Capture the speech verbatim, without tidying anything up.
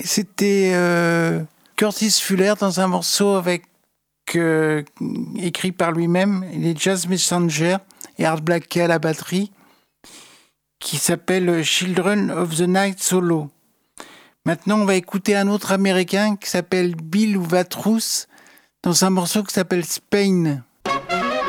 c'était euh, Curtis Fuller dans un morceau avec euh, écrit par lui-même, les Jazz Messengers et Art Blakey à la batterie, qui s'appelle Children of the Night Solo. Maintenant, on va écouter un autre Américain qui s'appelle Bill Watrous dans un morceau qui s'appelle Spain.